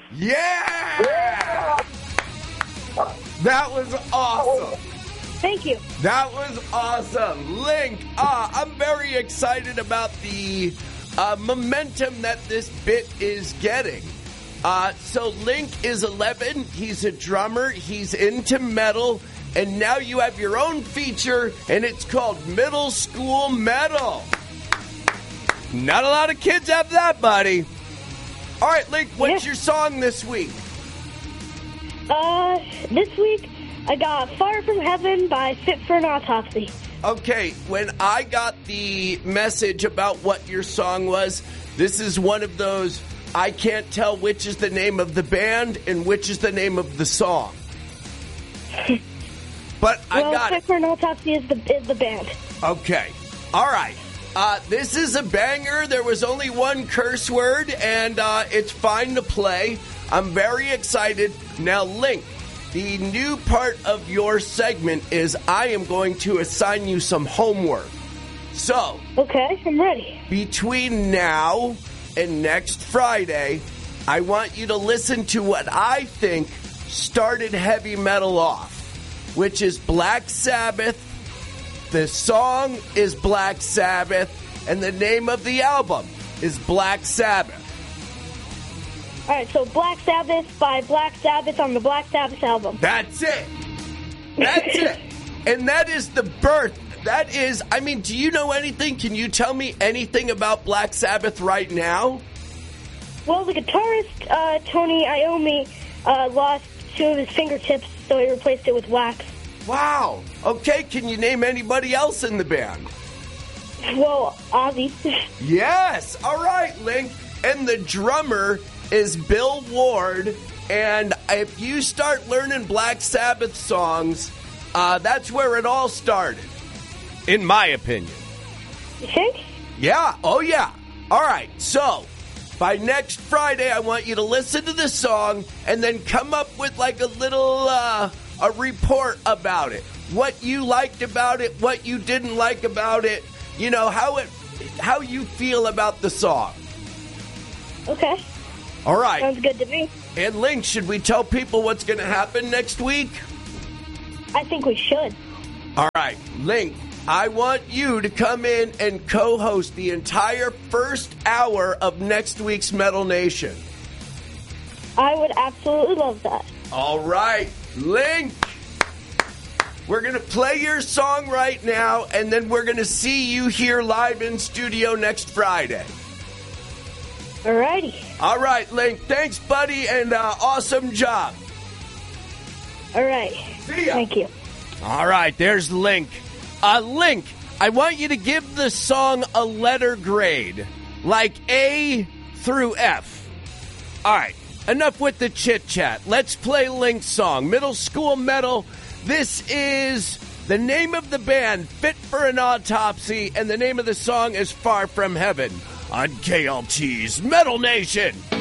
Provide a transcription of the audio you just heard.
Yeah! That was awesome. Thank you. That was awesome. Link, I'm very excited about the momentum that this bit is getting. So Link is 11. He's a drummer. He's into metal. And now you have your own feature, and it's called Middle School Metal. Not a lot of kids have that, buddy. All right, Link, what's your song this week? This week, I got Far From Heaven by Fit for an Autopsy. Okay, when I got the message about what your song was, this is one of those, I can't tell which is the name of the band and which is the name of the song. But I got Fit for an Autopsy is the band. Okay, all right. This is a banger. There was only one curse word, and it's fine to play. I'm very excited. Now, Link, the new part of your segment is I am going to assign you some homework. So, okay, I'm ready. Between now and next Friday, I want you to listen to what I think started heavy metal off, which is Black Sabbath. The song is Black Sabbath, and the name of the album is Black Sabbath. All right, so Black Sabbath by Black Sabbath on the Black Sabbath album. That's it. That's it. And that is the birth. That is, I mean, do you know anything? Can you tell me anything about Black Sabbath right now? Well, the guitarist, Tony Iommi, lost two of his fingertips, so he replaced it with wax. Wow. Okay, can you name anybody else in the band? Well, Ozzy. Yes. All right, Link. And the drummer is Bill Ward. And if you start learning Black Sabbath songs, that's where it all started, in my opinion. You think? Yeah. Oh, yeah. All right. So, by next Friday, I want you to listen to the song and then come up with like a little a report about it. What you liked about it, what you didn't like about it, you know, how you feel about the song. Okay. All right. Sounds good to me. And Link, should we tell people what's going to happen next week? I think we should. All right. Link, I want you to come in and co-host the entire first hour of next week's Metal Nation. I would absolutely love that. All right. Link, we're going to play your song right now, and then we're going to see you here live in studio next Friday. Alrighty. All right, Link. Thanks, buddy, and awesome job. All right. See ya. Thank you. All right, there's Link. Link, I want you to give the song a letter grade, like A through F. All right, enough with the chit-chat. Let's play Link's song, Middle School Metal. This is the name of the band, Fit for an Autopsy, and the name of the song is Far From Heaven on KLT's Metal Nation.